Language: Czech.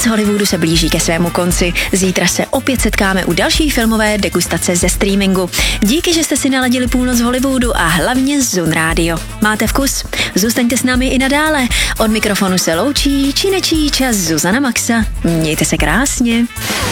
z Hollywoodu se blíží ke svému konci. Zítra se opět setkáme u další filmové degustace ze streamingu. Díky, že jste si naladili Půlnoc v Hollywoodu a hlavně Zun Radio. Máte vkus? Zůstaňte s námi i nadále. Od mikrofonu se loučí Činečí čas Zuzana Maxa. Mějte se krásně.